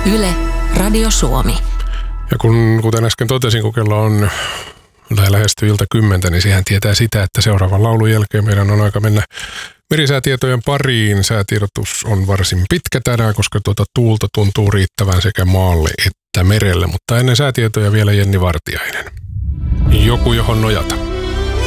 Yle, Radio Suomi. Ja kuten äsken totesin, kun kello on lähestyy ilta 10, niin siihen tietää sitä, että seuraavan laulun jälkeen meidän on aika mennä merisäätietojen pariin. Säätiedotus on varsin pitkä tänään, koska tuulta tuntuu riittävän sekä maalle että merelle. Mutta ennen säätietoja vielä Jenni Vartiainen. Joku, johon nojata.